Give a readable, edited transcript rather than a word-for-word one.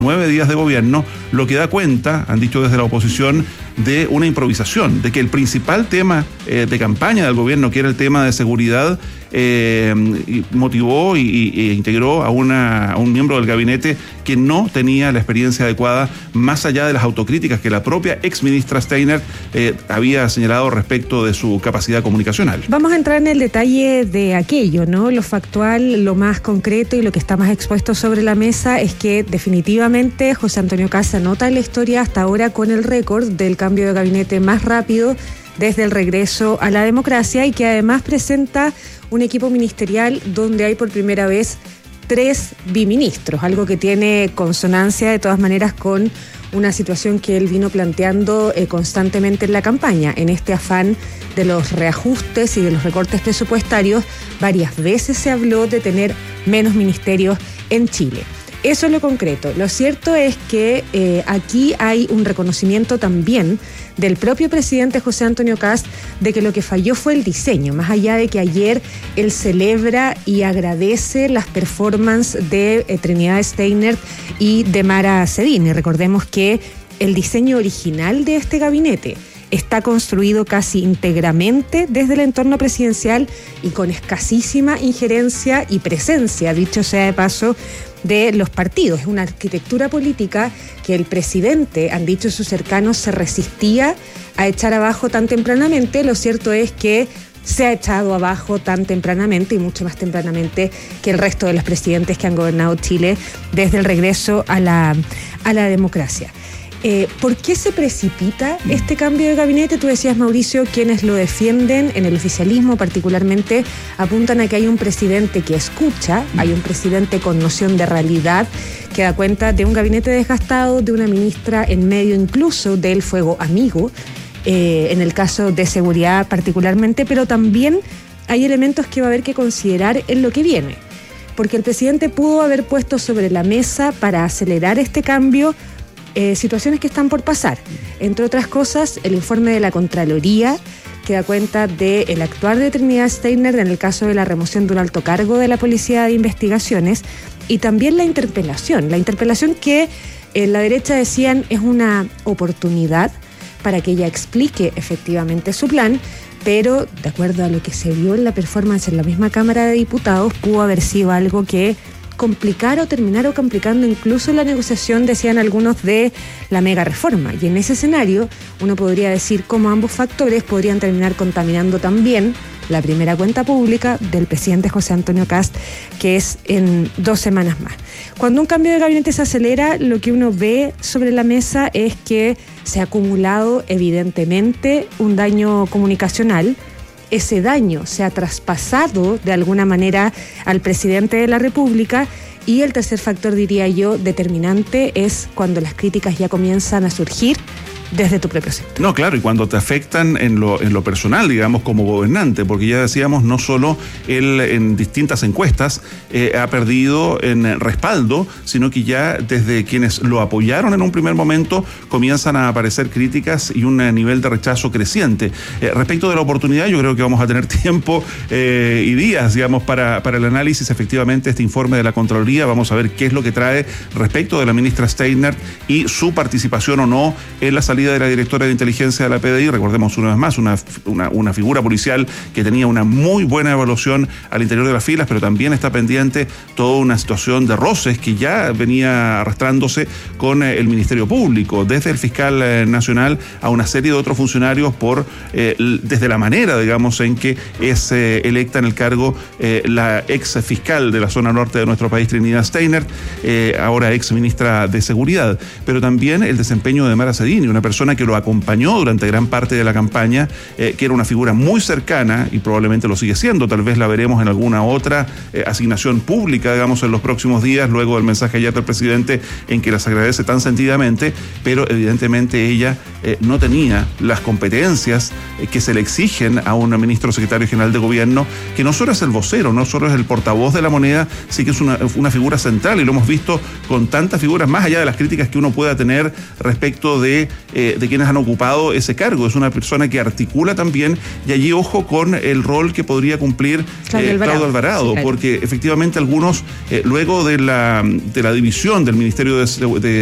9 días de gobierno, lo que da cuenta, han dicho desde la oposición, de una improvisación, de que el principal tema de campaña del gobierno, que era el tema de seguridad, motivó e integró a un miembro del gabinete que no tenía la experiencia adecuada, más allá de las autocríticas que la propia exministra Steiner había señalado respecto de su capacidad comunicacional. Vamos a entrar en el detalle de aquello, ¿no? Lo factual, lo más concreto y lo que está más expuesto sobre la mesa es que definitivamente José Antonio Kast anota en la historia hasta ahora con el récord del cambio de gabinete más rápido desde el regreso a la democracia, y que además presenta un equipo ministerial donde hay por primera vez 3 biministros, algo que tiene consonancia de todas maneras con una situación que él vino planteando constantemente en la campaña. En este afán de los reajustes y de los recortes presupuestarios, varias veces se habló de tener menos ministerios en Chile. Eso es lo concreto. Lo cierto es que aquí hay un reconocimiento también del propio presidente José Antonio Kast de que lo que falló fue el diseño, más allá de que ayer él celebra y agradece las performances de Trinidad Steiner y de Mara Cedini. Recordemos que el diseño original de este gabinete está construido casi íntegramente desde el entorno presidencial y con escasísima injerencia y presencia, dicho sea de paso, de los partidos. Es una arquitectura política que el presidente, han dicho sus cercanos, se resistía a echar abajo tan tempranamente. Lo cierto es que se ha echado abajo tan tempranamente y mucho más tempranamente que el resto de los presidentes que han gobernado Chile desde el regreso a la democracia. ¿Por qué se precipita este cambio de gabinete? Tú decías, Mauricio, quienes lo defienden en el oficialismo particularmente apuntan a que hay un presidente que escucha, hay un presidente con noción de realidad, que da cuenta de un gabinete desgastado, de una ministra en medio incluso del fuego amigo, en el caso de seguridad particularmente, pero también hay elementos que va a haber que considerar en lo que viene, porque el presidente pudo haber puesto sobre la mesa para acelerar este cambio situaciones que están por pasar. Entre otras cosas, el informe de la Contraloría, que da cuenta del actuar de Trinidad Steiner en el caso de la remoción de un alto cargo de la Policía de Investigaciones, y también la interpelación que en la derecha decían es una oportunidad para que ella explique efectivamente su plan, pero de acuerdo a lo que se vio en la performance en la misma Cámara de Diputados, pudo haber sido algo que complicar o terminar complicando incluso la negociación, decían algunos, de la mega reforma. Y en ese escenario uno podría decir cómo ambos factores podrían terminar contaminando también la primera cuenta pública del presidente José Antonio Kast, que es en 2 semanas más. Cuando un cambio de gabinete se acelera, lo que uno ve sobre la mesa es que se ha acumulado evidentemente un daño comunicacional. Ese daño se ha traspasado de alguna manera al presidente de la República, y el tercer factor, diría yo, determinante es cuando las críticas ya comienzan a surgir desde tu propio sector. No, claro, y cuando te afectan en lo personal, digamos, como gobernante, porque ya decíamos, no solo él en distintas encuestas ha perdido en respaldo, sino que ya desde quienes lo apoyaron en un primer momento comienzan a aparecer críticas y un nivel de rechazo creciente. Respecto de la oportunidad, yo creo que vamos a tener tiempo y días, digamos, para el análisis. Efectivamente, este informe de la Contraloría, vamos a ver qué es lo que trae respecto de la ministra Steiner y su participación o no en la salida de la directora de inteligencia de la PDI. Recordemos una vez más, una figura policial que tenía una muy buena evaluación al interior de las filas, pero también está pendiente toda una situación de roces que ya venía arrastrándose con el Ministerio Público, desde el fiscal nacional a una serie de otros funcionarios desde la manera, digamos, en que es electa en el cargo la ex fiscal de la zona norte de nuestro país, Trinidad Steiner, ahora ex ministra de Seguridad, pero también el desempeño de Mara Cedini, una persona que lo acompañó durante gran parte de la campaña, que era una figura muy cercana y probablemente lo sigue siendo. Tal vez la veremos en alguna otra asignación pública, digamos, en los próximos días, luego del mensaje ayer del presidente en que las agradece tan sentidamente, pero evidentemente ella no tenía las competencias que se le exigen a un ministro secretario general de gobierno, que no solo es el vocero, no solo es el portavoz de la moneda, sí que es una figura central, y lo hemos visto con tantas figuras, más allá de las críticas que uno pueda tener respecto de de quienes han ocupado ese cargo. Es una persona que articula también, y allí ojo con el rol que podría cumplir Claudio Alvarado, sí, claro. Porque efectivamente algunos, luego de la división del Ministerio de